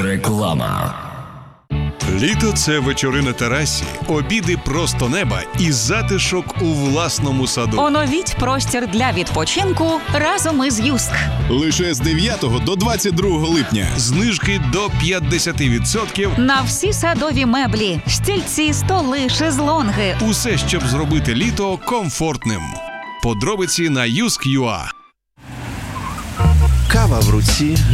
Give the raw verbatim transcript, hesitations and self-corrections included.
Реклама. Літо – це вечори на терасі, обіди просто неба і затишок у власному саду. Оновіть простір для відпочинку разом із Юск. Лише з дев'ятого до двадцять другого липня. Знижки до п'ятдесят відсотків. На всі садові меблі, стільці, столи, шезлонги. Усе, щоб зробити літо комфортним. Подробиці на юск крапка ю а. Кава в руці,